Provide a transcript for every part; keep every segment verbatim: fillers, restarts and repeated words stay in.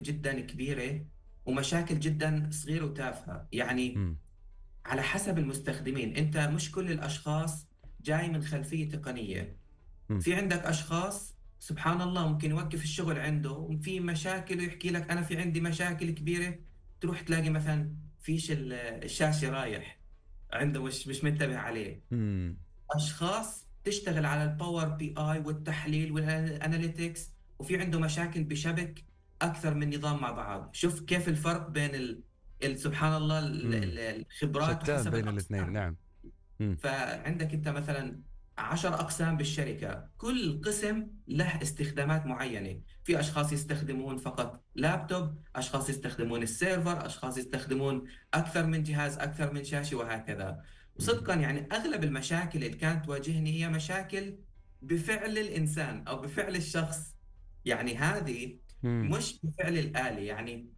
جدا كبيرة ومشاكل جدا صغيرة وتافهة يعني. مم. على حسب المستخدمين، انت مش كل الاشخاص جاي من خلفية تقنية. مم. في عندك اشخاص سبحان الله ممكن يوقف الشغل عنده وفي مشاكل ويحكي لك انا في عندي مشاكل كبيرة، تروح تلاقي مثلا فيش ال- الشاشة رايح عنده، مش مش منتبه عليه. مم. اشخاص تشتغل على الباور بي اي والتحليل والاناليتكس وفي عنده مشاكل بشبك اكثر من نظام مع بعض. شوف كيف الفرق بين ال... ال... سبحان الله ال- مم. ال- الخبرات شتان وحسب بين الاثنين، الاقسام. نعم. مم. فعندك انت مثلا عشر اقسام بالشركه، كل قسم له استخدامات معينه. في اشخاص يستخدمون فقط لابتوب، اشخاص يستخدمون السيرفر، اشخاص يستخدمون اكثر من جهاز، اكثر من شاشه، وهكذا. وصدقا مم. يعني اغلب المشاكل اللي كانت تواجهني هي مشاكل بفعل الانسان او بفعل الشخص. يعني هذه مم. مش بفعل الآلة. يعني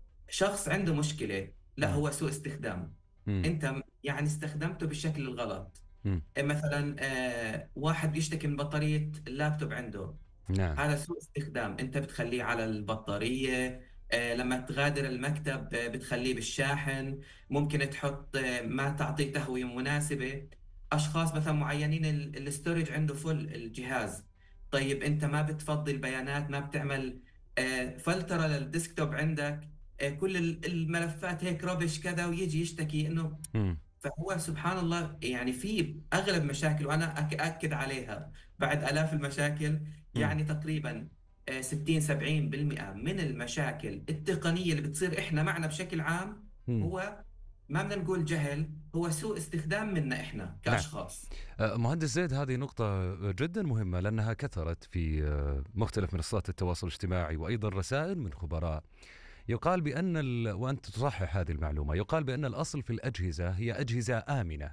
شخص عنده مشكلة، لا مم. هو سوء استخدام. مم. انت م- يعني استخدمته بالشكل الغلط. مم. إيه مثلا آه واحد بيشتكي من بطارية اللابتوب عنده، نعم. هذا سوء استخدام. انت بتخليه على البطارية، آه لما تغادر المكتب آه بتخليه بالشاحن، ممكن تحط آه ما تعطيه تهوية مناسبة. اشخاص مثلا معينين ال- الاستورج عنده فل الجهاز، طيب انت ما بتفضي البيانات، ما بتعمل آه فلترة للديسكتوب عندك، آه كل ال- الملفات هيك ربش كذا، ويجي يشتكي انه. مم. فهو سبحان الله يعني في أغلب مشاكل، وأنا أك- أكد عليها بعد آلاف المشاكل. مم. يعني تقريبا آه، ستين سبعين بالمئة من المشاكل التقنية اللي بتصير إحنا معنا بشكل عام، مم. هو ما بدنا نقول جهل، هو سوء استخدام منا إحنا نعم. كأشخاص. آه، مهندس زيد، هذه نقطة جدا مهمة لأنها كثرت في آه، مختلف منصات التواصل الاجتماعي وأيضا رسائل من خبراء. يقال بأن ال... وأنت تصحح هذه المعلومة، يقال بأن الأصل في الأجهزة هي أجهزة آمنة،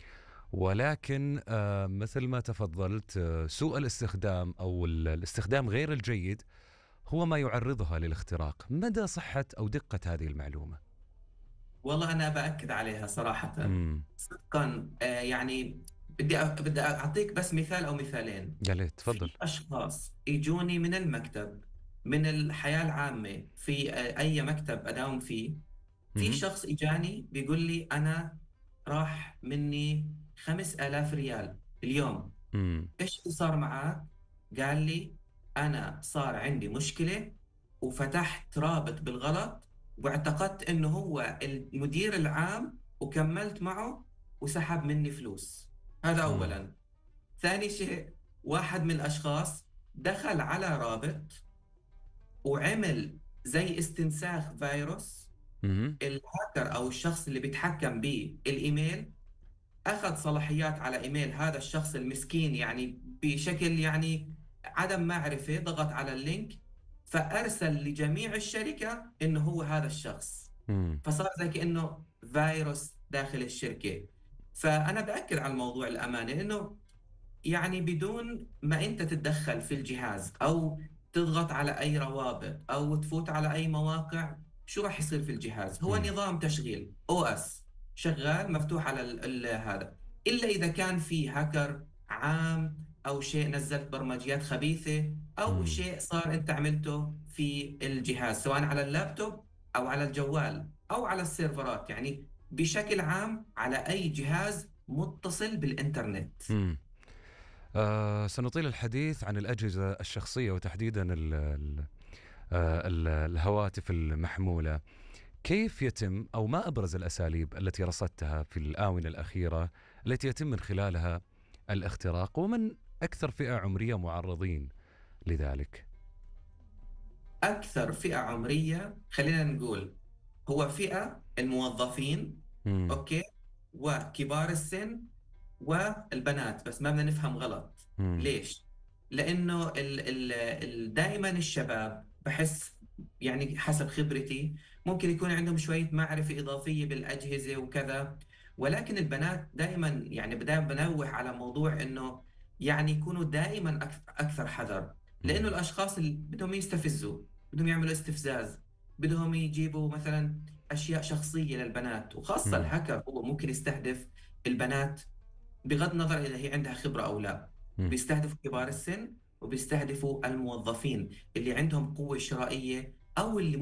ولكن آه، مثل ما تفضلت، آه، سوء الاستخدام أو ال- الاستخدام غير الجيد هو ما يعرضها للاختراق. مدى صحة أو دقة هذه المعلومة؟ والله أنا بأكد عليها صراحة. امم. صدقا آه، يعني بدي أ- بدي أعطيك بس مثال أو مثالين. يا ليت تفضل. في أشخاص يجوني من المكتب، من الحياة العامة، في آه، أي مكتب أداوم فيه. في امم. شخص إجاني بيقول لي أنا راح مني خمس آلاف ريال اليوم. امم. إيش اللي صار معك؟ قال لي أنا صار عندي مشكلة وفتحت رابط بالغلط، واعتقدت إنه هو المدير العام، وكملت معه وسحب مني فلوس. هذا امم. أولا. ثاني شيء، واحد من الأشخاص دخل على رابط وعمل زي استنساخ فيروس. امم. الهاكر أو الشخص اللي بيتحكم بالإيميل أخذ صلاحيات على إيميل هذا الشخص المسكين، يعني بشكل يعني عدم معرفة، ضغط على اللينك فأرسل لجميع الشركة إنه هو هذا الشخص. امم. فصار زي كأنه فيروس داخل الشركة. فأنا بأكد على الموضوع الأمانة إنه يعني بدون ما أنت تتدخل في الجهاز أو تضغط على أي روابط أو تفوت على أي مواقع، شو راح يصير في الجهاز؟ هو امم. نظام تشغيل او اس شغال مفتوح على ال ال هذا. إلا إذا كان في هاكر عام أو شيء، نزلت برمجيات خبيثة أو امم. شيء صار أنت عملته في الجهاز، سواء على اللابتوب أو على الجوال أو على السيرفرات، يعني بشكل عام على أي جهاز متصل بالإنترنت. امم. آه سنطيل الحديث عن الأجهزة الشخصية وتحديدا ال ال آه ال الهواتف المحمولة. كيف يتم أو ما أبرز الأساليب التي رصدتها في الآونة الأخيرة التي يتم من خلالها الاختراق، ومن أكثر فئة عمرية معرضين لذلك؟ أكثر فئة عمرية خلينا نقول هو فئة الموظفين، مم. أوكي، وكبار السن والبنات. بس ما بدنا نفهم غلط. مم. ليش؟ لأنه ال ال ال دائما الشباب بحس، يعني حسب خبرتي، ممكن يكون عندهم شوية معرفة إضافية بالأجهزة وكذا. ولكن البنات دائما، يعني دائما بنوه على موضوع إنه يعني يكونوا دائما أكثر, أكثر حذر. لأنه مم. الأشخاص اللي بدهم يستفزوا، بدهم يعملوا استفزاز، بدهم يجيبوا مثلا أشياء شخصية للبنات، وخاصة مم. الهاكر هو ممكن يستهدف البنات بغض النظر إذا هي عندها خبرة أو لا. مم. بيستهدفوا كبار السن وبيستهدفوا الموظفين اللي عندهم قوة شرائية أو اللي